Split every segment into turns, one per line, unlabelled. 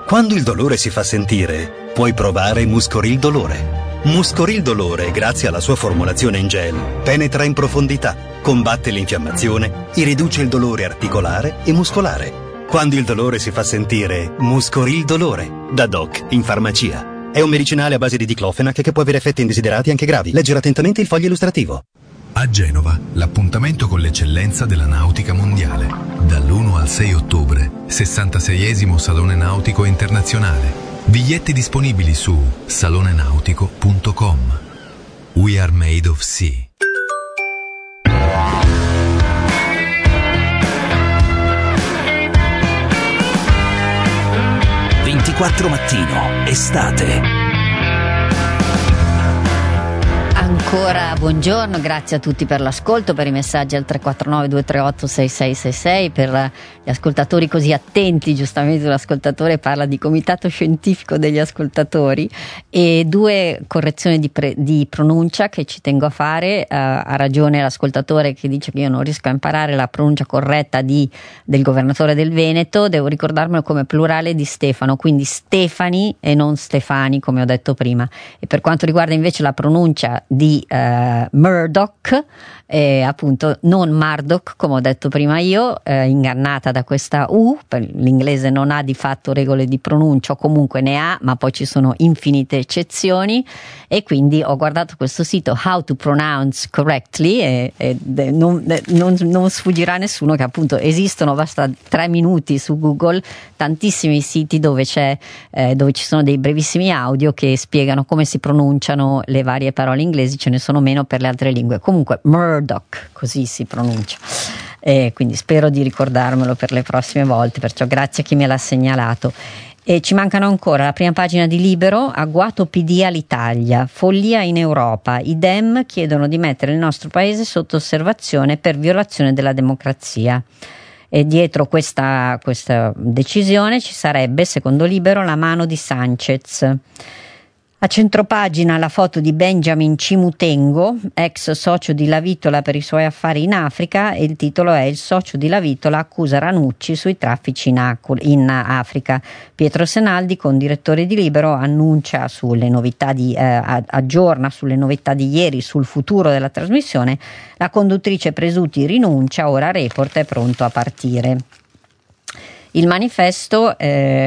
Quando il dolore si fa sentire, puoi provare Muscoril Dolore. Muscoril Dolore, grazie alla sua formulazione in gel, penetra in profondità, combatte l'infiammazione e riduce il dolore articolare e muscolare. Quando il dolore si fa sentire, Muscoril Dolore, da Doc in farmacia. È un medicinale a base di diclofenac che può avere effetti indesiderati anche gravi. Leggere attentamente il foglio illustrativo.
A Genova, l'appuntamento con l'eccellenza della nautica mondiale. Dall'1 al 6 ottobre, 66esimo Salone Nautico Internazionale. Biglietti disponibili su salonenautico.com. We are made of sea.
Mattino, estate.
Ancora buongiorno, grazie a tutti per l'ascolto, per i messaggi al 349 238 6666, per gli ascoltatori così attenti. Giustamente l'ascoltatore parla di comitato scientifico degli ascoltatori, e due correzioni di pronuncia che ci tengo a fare. Ha ragione l'ascoltatore che dice che io non riesco a imparare la pronuncia corretta del governatore del Veneto. Devo ricordarmelo come plurale di Stefano, quindi Stefani e non Stefani, come ho detto prima. E per quanto riguarda invece la pronuncia di Murdoch, appunto non Murdoch come ho detto prima io, ingannata da questa U. L'inglese non ha di fatto regole di pronuncia, o comunque ne ha, ma poi ci sono infinite eccezioni, e quindi ho guardato questo sito How to Pronounce Correctly e non sfuggirà a nessuno che appunto esistono, basta 3 minuti su Google, tantissimi siti dove ci sono dei brevissimi audio che spiegano come si pronunciano le varie parole inglesi. Ce ne sono meno per le altre lingue. Comunque Murdoch, così si pronuncia, quindi spero di ricordarmelo per le prossime volte, perciò grazie a chi me l'ha segnalato. E ci mancano ancora la prima pagina di Libero: agguato PD all'Italia, follia in Europa, i Dem chiedono di mettere il nostro paese sotto osservazione per violazione della democrazia. E dietro questa decisione ci sarebbe, secondo Libero, la mano di Sanchez. A centropagina la foto di Benjamin Cimutengo, ex socio di Lavitola per i suoi affari in Africa, e il titolo è: il socio di Lavitola accusa Ranucci sui traffici in Africa. Pietro Senaldi, condirettore di Libero, annuncia sulle novità aggiorna sulle novità di ieri sul futuro della trasmissione. La conduttrice Presutti rinuncia, ora Report è pronto a partire. Il Manifesto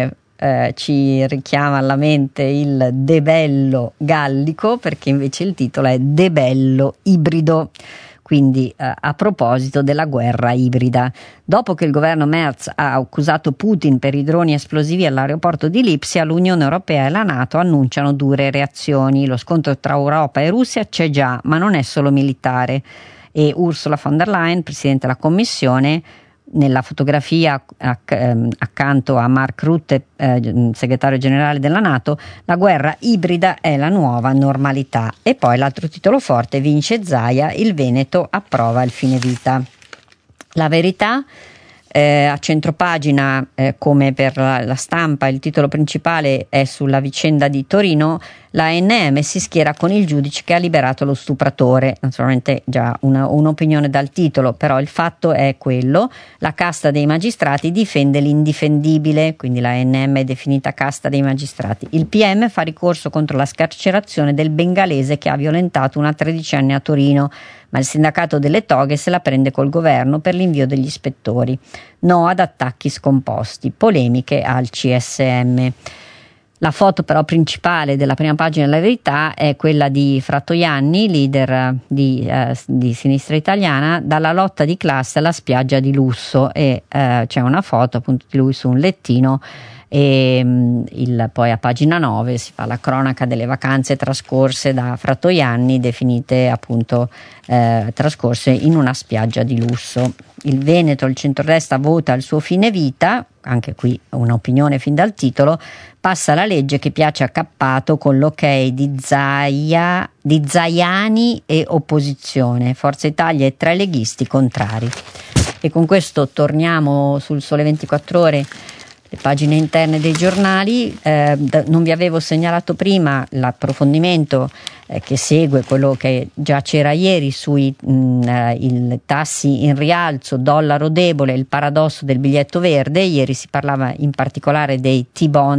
ci richiama alla mente il debello gallico, perché invece il titolo è debello ibrido, quindi a proposito della guerra ibrida. Dopo che il governo Merz ha accusato Putin per i droni esplosivi all'aeroporto di Lipsia, l'Unione Europea e la NATO annunciano dure reazioni. Lo scontro tra Europa e Russia c'è già, ma non è solo militare, e Ursula von der Leyen, Presidente della Commissione, nella fotografia accanto a Mark Rutte, segretario generale della NATO: la guerra ibrida è la nuova normalità. E poi l'altro titolo forte: vince Zaia, il Veneto approva il fine vita. La Verità, a centropagina, come per la Stampa, il titolo principale è sulla vicenda di Torino. La ANM si schiera con il giudice che ha liberato lo stupratore. Naturalmente già un'opinione dal titolo, però il fatto è quello: la casta dei magistrati difende l'indifendibile, quindi la ANM è definita casta dei magistrati. Il PM fa ricorso contro la scarcerazione del bengalese che ha violentato una 13enne a Torino, ma il sindacato delle toghe se la prende col governo per l'invio degli ispettori. No ad attacchi scomposti, polemiche al CSM. La foto però principale della prima pagina della Verità è quella di Frattoianni, leader di Sinistra Italiana, dalla lotta di classe alla spiaggia di lusso, e c'è una foto appunto di lui su un lettino, e poi a pagina 9 si fa la cronaca delle vacanze trascorse da Frattoianni, definite appunto trascorse in una spiaggia di lusso. Il Veneto, il centrodestra vota il suo fine vita, anche qui un'opinione fin dal titolo: passa la legge che piace a Cappato con l'ok di Zaiani e opposizione, Forza Italia e 3 leghisti contrari. E con questo torniamo sul Sole 24 Ore, le pagine interne dei giornali. Non vi avevo segnalato prima l'approfondimento che segue quello che già c'era ieri sui tassi in rialzo, dollaro debole, il paradosso del biglietto verde. Ieri si parlava in particolare dei T-bond,